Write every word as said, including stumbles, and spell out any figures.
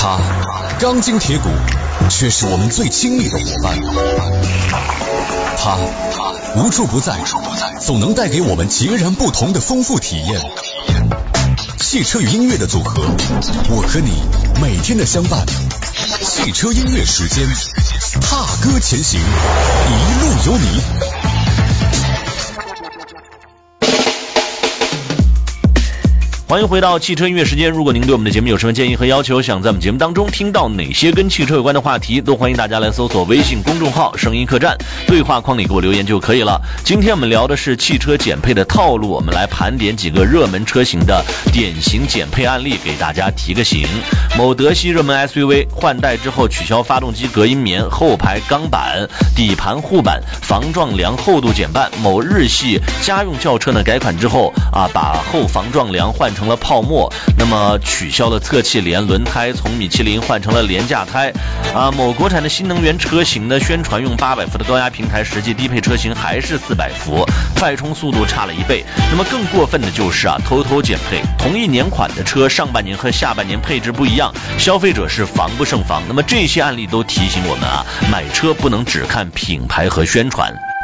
它钢筋铁骨，却是我们最亲密的伙伴。它无处不在，总能带给我们截然不同的丰富体验。汽车与音乐的组合，我和你每天的相伴。汽车音乐时间，踏歌前行，一路有你。 欢迎回到汽车音乐时间。如果您对我们的节目有什么建议和要求，想在我们节目当中听到哪些跟汽车有关的话题，都欢迎大家来搜索微信公众号声音客栈，对话框里给我留言就可以了。今天我们聊的是汽车减配的套路，我们来盘点几个热门车型的典型减配案例，给大家提个醒。某德系热门 S U V 换代之后取消发动机隔音棉、后排钢板、底盘护板、防撞梁厚度减半。某日系家用轿车呢改款之后啊，把后防撞梁换成了泡沫，那么取消了侧气帘，轮胎从米其林换成了廉价胎啊。某国产的新能源车型呢，宣传用八百伏的高压平台，实际低配车型还是四百伏，快充速度差了一倍。那么更过分的就是啊，偷偷减配，同一年款的车上半年和下半年配置不一样，消费者是防不胜防。那么这些案例都提醒我们啊，买车不能只看品牌和宣传。